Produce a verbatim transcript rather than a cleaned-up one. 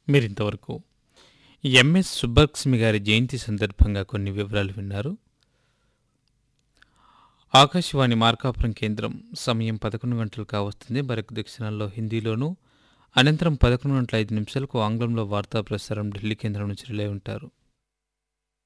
మీరింతవరకు ఎంఎస్ సుబ్బలక్ష్మి గారి జయంతి సందర్భంగా కొన్ని వివరాలు విన్నారు. ఆకాశవాణి మార్కాపురం కేంద్రం సమయం పదకొండు గంటలు కావస్తుంది. మరొక దక్షిణాల్లో హిందీలోనూ, అనంతరం పదకొండు గంటల ఐదు నిమిషాలకు ఆంగ్లంలో వార్తా ప్రసారం ఢిల్లీ కేంద్రం నుంచి రిలే ఉంటారు.